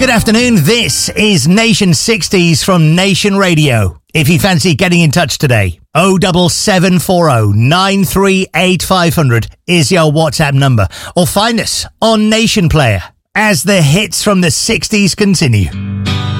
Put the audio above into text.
Good afternoon. This is Nation 60s from Nation Radio. If you fancy getting in touch today, 07740 938 500 is your WhatsApp number. Or find us on Nation Player as the hits from the 60s continue.